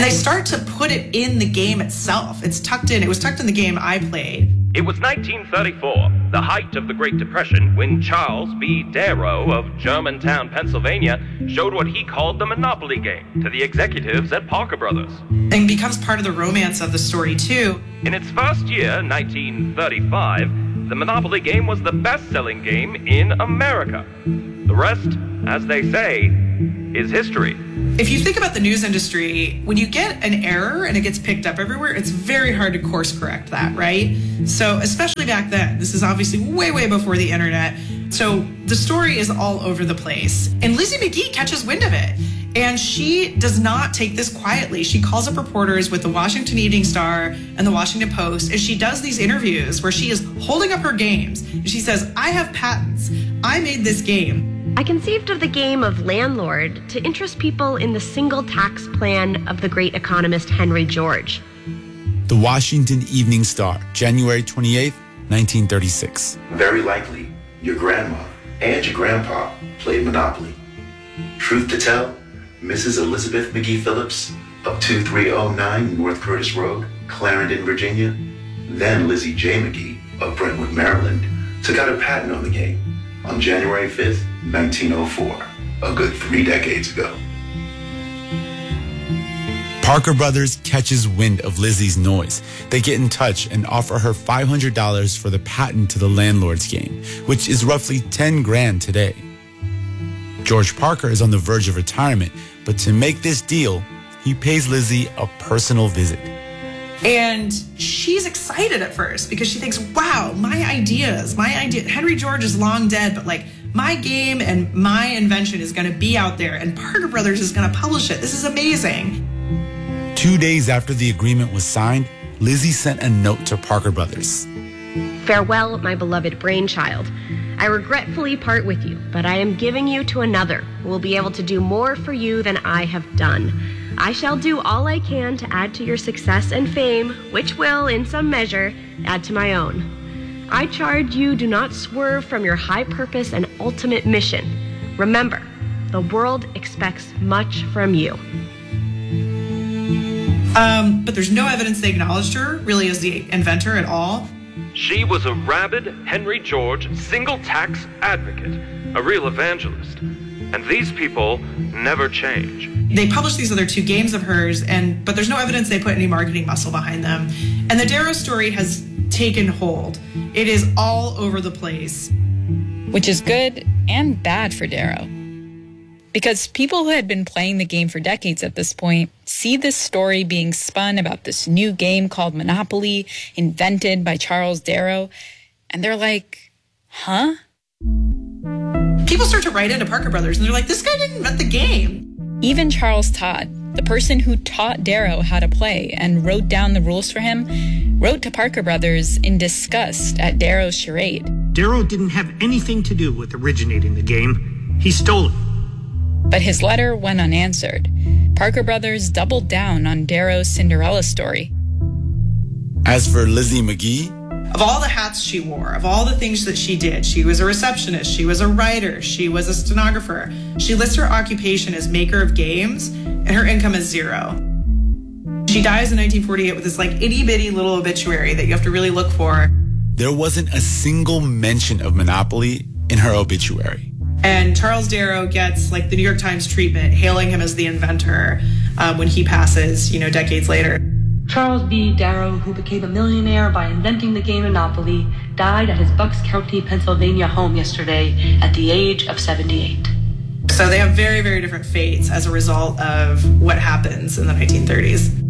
And they start to put it in the game itself. It's tucked in. It was tucked in the game I played. It was 1934, the height of the Great Depression, when Charles B. Darrow of Germantown, Pennsylvania, showed what he called the Monopoly game to the executives at Parker Brothers. And becomes part of the romance of the story, too. In its first year, 1935, the Monopoly game was the best-selling game in America. The rest, as they say, is history. If you think about the news industry, when you get an error and it gets picked up everywhere, it's very hard to course correct that, right? So especially back then, this is obviously way, way before the internet. So the story is all over the place. And Lizzie McGee catches wind of it. And she does not take this quietly. She calls up reporters with the Washington Evening Star and the Washington Post, and she does these interviews where she is holding up her games. And she says, I have patents. I made this game. I conceived of the game of landlord to interest people in the single tax plan of the great economist Henry George. The Washington Evening Star, January 28th, 1936. Very likely, your grandma and your grandpa played Monopoly. Truth to tell, Mrs. Elizabeth McGee Phillips of 2309 North Curtis Road, Clarendon, Virginia, then Lizzie J. McGee of Brentwood, Maryland, took out a patent on the game on January 5th, 1904, a good 3 decades ago. Parker Brothers catches wind of Lizzie's noise. They get in touch and offer her $500 for the patent to the landlord's game, which is roughly 10 grand today. George Parker is on the verge of retirement, but to make this deal, he pays Lizzie a personal visit. And she's excited at first because she thinks, wow, my idea, Henry George is long dead, but like my game and my invention is going to be out there and Parker Brothers is going to publish it. This is amazing. 2 days after the agreement was signed, Lizzie sent a note to Parker Brothers. Farewell, my beloved brainchild. I regretfully part with you, but I am giving you to another who will be able to do more for you than I have done. I shall do all I can to add to your success and fame, which will, in some measure, add to my own. I charge you, do not swerve from your high purpose and ultimate mission. Remember, the world expects much from you. But there's no evidence they acknowledged her really as the inventor at all. She was a rabid Henry George single tax advocate, a real evangelist. And these people never change. They published these other 2 games of hers, but there's no evidence they put any marketing muscle behind them. And the Darrow story has taken hold. It is all over the place. Which is good and bad for Darrow. Because people who had been playing the game for decades at this point see this story being spun about this new game called Monopoly, invented by Charles Darrow, and they're like, huh? People start to write into Parker Brothers, and they're like, this guy didn't invent the game. Even Charles Todd, the person who taught Darrow how to play and wrote down the rules for him, wrote to Parker Brothers in disgust at Darrow's charade. Darrow didn't have anything to do with originating the game. He stole it. But his letter went unanswered. Parker Brothers doubled down on Darrow's Cinderella story. As for Lizzie McGee, of all the hats she wore, of all the things that she did, she was a receptionist, she was a writer, she was a stenographer. She lists her occupation as maker of games, and her income is 0. She dies in 1948 with this like itty-bitty little obituary that you have to really look for. There wasn't a single mention of Monopoly in her obituary. And Charles Darrow gets like the New York Times treatment, hailing him as the inventor when he passes, decades later. Charles B. Darrow, who became a millionaire by inventing the game Monopoly, died at his Bucks County, Pennsylvania home yesterday at the age of 78. So they have very, very different fates as a result of what happens in the 1930s.